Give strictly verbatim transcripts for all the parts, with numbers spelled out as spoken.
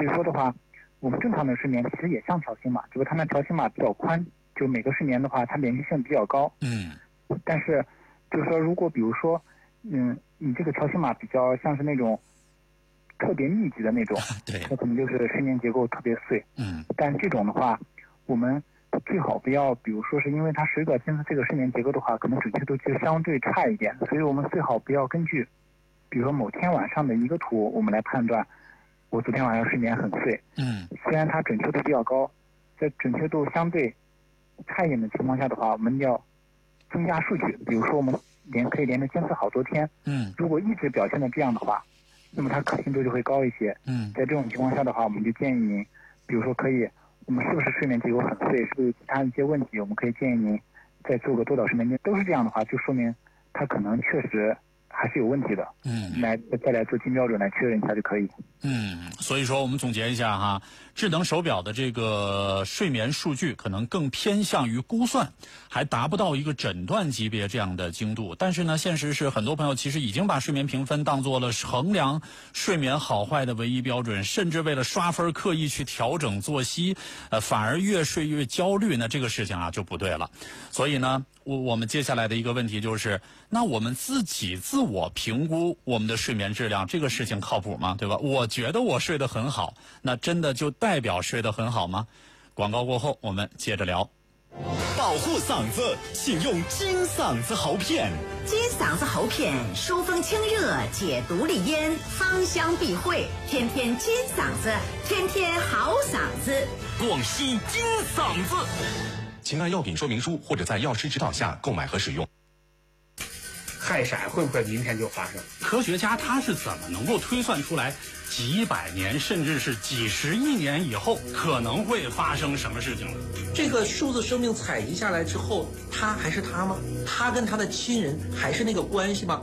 所以说的话，我们正常的睡眠其实也像条形码，只不过它那条形码比较宽，就每个睡眠的话，它连续性比较高。 嗯。 但是，就是说，如果比如说，嗯，你这个条形码比较像是那种特别密集的那种， 对， 它可能就是睡眠结构特别碎。 嗯。 但这种的话，我们最好不要，比如说是因为它水表监测这个睡眠结构的话，可能准确度就相对差一点，所以我们最好不要根据，比如说某天晚上的一个图，我们来判断我昨天晚上睡眠很碎。 嗯。 虽然它准确度比较高，在准确度相对差一点的情况下的话，我们要增加数据，比如说我们连可以连着监测好多天。 嗯。 如果一直表现的这样的话，那么它可信度就会高一些。 嗯。 在这种情况下的话，我们就建议您，比如说可以，我们是不是睡眠结构很碎，是不是有其他一些问题，我们可以建议您再做个多导睡眠监，都是这样的话，就说明它可能确实还是有问题的。 嗯， 来再来做金标准来确认一下就可以。 嗯，所以说我们总结一下哈，智能手表的这个睡眠数据可能更偏向于估算，还达不到一个诊断级别这样的精度。但是呢，现实是很多朋友其实已经把睡眠评分当做了衡量睡眠好坏的唯一标准，甚至为了刷分刻意去调整作息，呃，反而越睡越焦虑，那这个事情啊就不对了。所以呢，我我们接下来的一个问题就是，那我们自己自我评估我们的睡眠质量，这个事情靠谱吗？对吧？我觉得我睡得很好，那真的就代表睡得很好吗？广告过后我们接着聊。 保护嗓子，请用金嗓子喉片。 金嗓子喉片疏风清热，解毒利咽，芳香避秽，天天金嗓子，天天好嗓子。 广西金嗓子。请按药品说明书或者在药师指导下购买和使用。 氦闪会不会明天就发生？ 科学家他是怎么能够推算出来几百年甚至是几十亿年以后可能会发生什么事情呢？ 这个数字生命采集下来之后，他还是他吗？他跟他的亲人还是那个关系吗？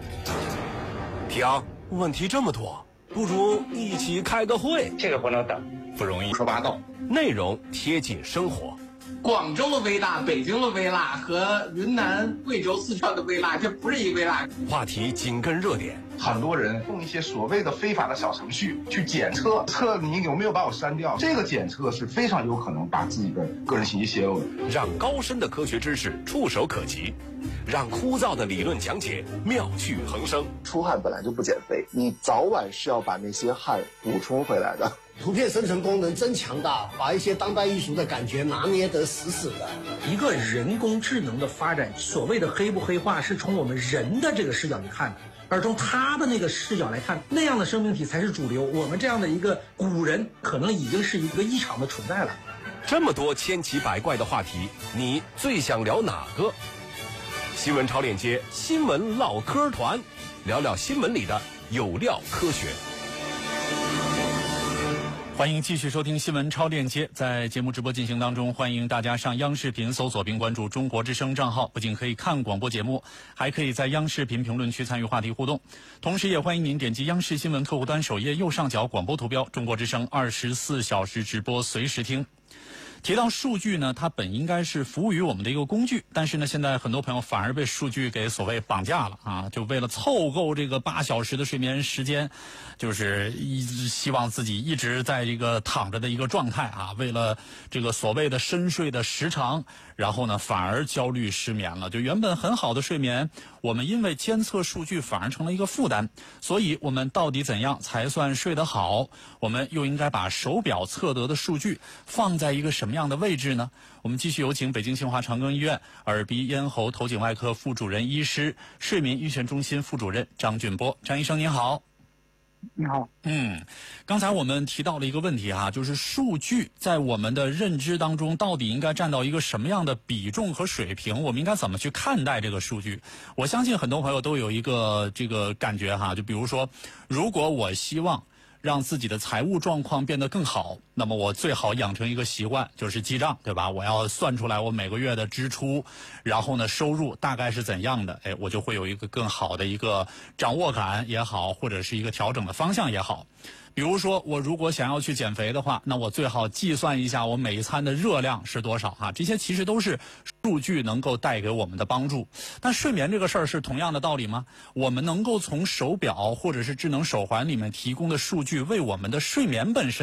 停，问题这么多，不如一起开个会。 这个不能等， 不容易， 胡说八道。 内容贴近生活。 广州的微辣、北京的微辣和云南、贵州、四川的微辣，这不是一个微辣。 话题紧跟热点， 很多人用一些所谓的非法的小程序去检测，测你有没有把我删掉。这个检测是非常有可能把自己的个人信息泄露的。 让高深的科学知识触手可及，让枯燥的理论讲解妙趣横生。 出汗本来就不减肥，你早晚是要把那些汗补充回来的。 图片生成功能真强大，把一些当代艺术的感觉拿捏得死死的。 一个人工智能的发展，所谓的黑不黑化是从我们人的这个视角去看的，而从他的那个视角来看，那样的生命体才是主流。我们这样的一个古人可能已经是一个异常的存在了。 这么多千奇百怪的话题，你最想聊哪个？新闻超链接新闻唠嗑团，聊聊新闻里的有料科学。 欢迎继续收听新闻超链接，在节目直播进行当中，欢迎大家上央视频搜索并关注中国之声账号，不仅可以看广播节目，还可以在央视频评论区参与话题互动。同时也欢迎您点击央视新闻客户端首页右上角广播图标，中国之声二十四小时直播随时听。提到数据呢，它本应该是服务于我们的一个工具，但是呢，现在很多朋友反而被数据给所谓绑架了啊！就为了凑够这个八小时的睡眠时间，就是一直希望自己一直在这个躺着的一个状态啊，为了这个所谓的深睡的时长，然后呢，反而焦虑失眠了。就原本很好的睡眠，我们因为监测数据反而成了一个负担。所以我们到底怎样才算睡得好？我们又应该把手表测得的数据放在一个什么样的位置呢？我们继续有请北京新华长庚医院耳鼻咽喉头颈外科副主任医师、睡眠医学中心副主任张俊波。张医生您好。 你好。 嗯，刚才我们提到了一个问题哈，就是数据在我们的认知当中到底应该占到一个什么样的比重和水平？我们应该怎么去看待这个数据？我相信很多朋友都有一个这个感觉哈，就比如说，如果我希望让自己的财务状况变得更好，那么我最好养成一个习惯，就是记账，对吧？我要算出来我每个月的支出，然后呢收入大概是怎样的，哎，我就会有一个更好的一个掌握感也好，或者是一个调整的方向也好。比如说，我如果想要去减肥的话，那我最好计算一下我每一餐的热量是多少哈。这些其实都是数据能够带给我们的帮助。但睡眠这个事儿是同样的道理吗？我们能够从手表或者是智能手环里面提供的数据为我们的睡眠本身